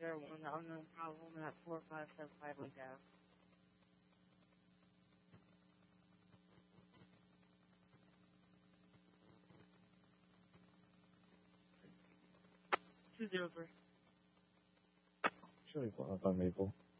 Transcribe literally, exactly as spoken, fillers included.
zero one, the unknown problem at four five seven five Lake Ave. two zero three. Surely five on Maple.